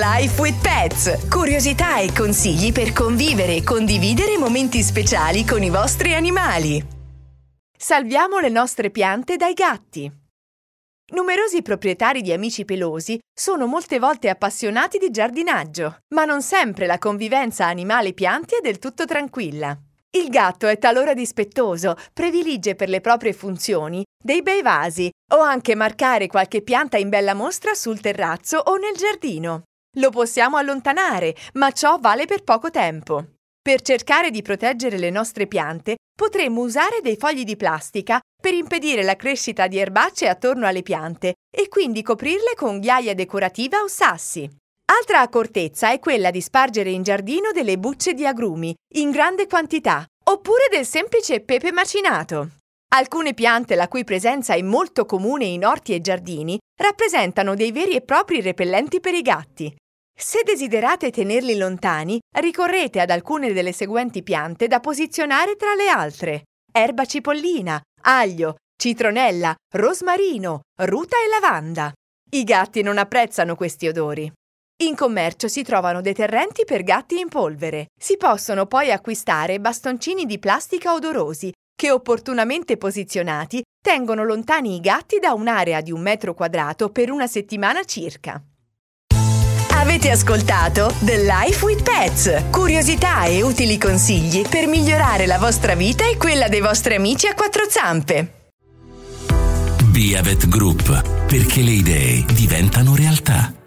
Life with Pets. Curiosità e consigli per convivere e condividere momenti speciali con i vostri animali. Salviamo le nostre piante dai gatti. Numerosi proprietari di amici pelosi sono molte volte appassionati di giardinaggio, ma non sempre la convivenza animale-piante è del tutto tranquilla. Il gatto è talora dispettoso, predilige per le proprie funzioni dei bei vasi o anche marcare qualche pianta in bella mostra sul terrazzo o nel giardino. Lo possiamo allontanare, ma ciò vale per poco tempo. Per cercare di proteggere le nostre piante, potremmo usare dei fogli di plastica per impedire la crescita di erbacce attorno alle piante e quindi coprirle con ghiaia decorativa o sassi. Altra accortezza è quella di spargere in giardino delle bucce di agrumi in grande quantità, oppure del semplice pepe macinato. Alcune piante la cui presenza è molto comune in orti e giardini rappresentano dei veri e propri repellenti per i gatti. Se desiderate tenerli lontani, ricorrete ad alcune delle seguenti piante da posizionare tra le altre: erba cipollina, aglio, citronella, rosmarino, ruta e lavanda. I gatti non apprezzano questi odori. In commercio si trovano deterrenti per gatti in polvere. Si possono poi acquistare bastoncini di plastica odorosi che, opportunamente posizionati, tengono lontani i gatti da un'area di 1 metro quadrato per una settimana circa. Avete ascoltato The Life with Pets. Curiosità e utili consigli per migliorare la vostra vita e quella dei vostri amici a 4 zampe. Be A Vet Group, perché le idee diventano realtà.